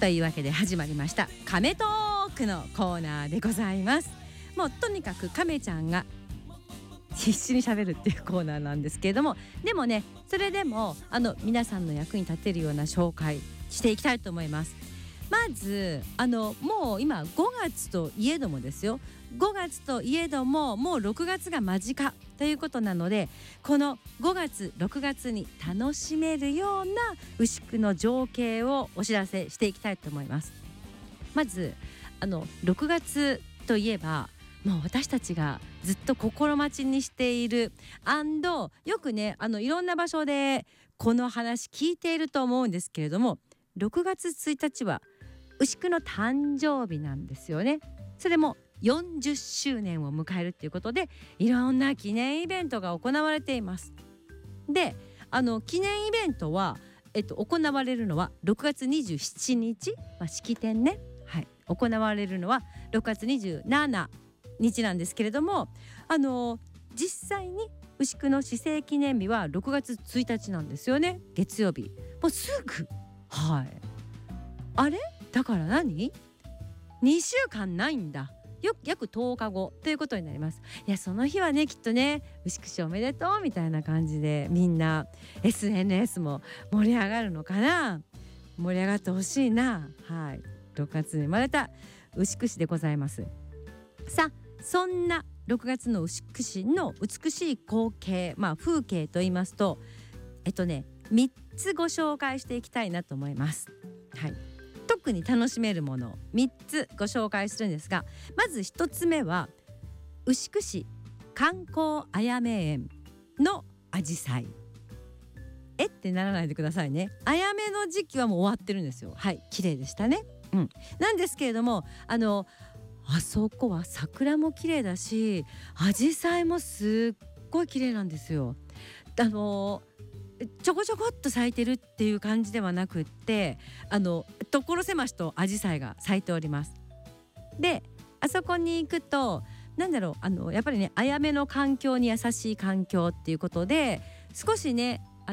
というわけで始まりました亀トークのコーナーでございます。もうとにかく亀ちゃんが必死に喋るっていうコーナーなんですけれども、でもねそれでも皆さんの役に立てるような紹介していきたいと思います。まずもう今5月といえどもですよ、5月といえどももう6月が間近ということなので、この5月6月に楽しめるような牛久の情景をお知らせしていきたいと思います。まず6月といえばもう私たちがずっと心待ちにしているよくねいろんな場所でこの話聞いていると思うんですけれども、6月1日は牛久の誕生日なんですよね。それも40周年を迎えるっていうことでいろんな記念イベントが行われています。で記念イベントは、行われるのは6月27日、式典ね、行われるのは6月27日なんですけれども、実際に牛久の市政記念日は6月1日なんですよね、月曜日。もうすぐあれだから2週間ないんだ、約10日後ということになります。いやその日はねきっとね牛久市おめでとうみたいな感じでみんな SNS も盛り上がるのかな。盛り上がってほしいな。6月に生まれた牛久市でございます。さあそんな6月の牛久市の美しい光景、風景と言いますと3つご紹介していきたいなと思います。特に楽しめるものを3つご紹介するんですが、まず1つ目は牛久市観光あやめ園のアジサイ。ってならないでくださいね。あやめの時期はもう終わってるんですよ。綺麗でしたね。なんですけれどもあそこは桜も綺麗だしアジサイもすっごい綺麗なんですよ。ちょこちょこっと咲いてるっていう感じではなくって所狭しとアジサイが咲いております。であそこに行くとやっぱりねあやめの環境に優しい環境っていうことで少しね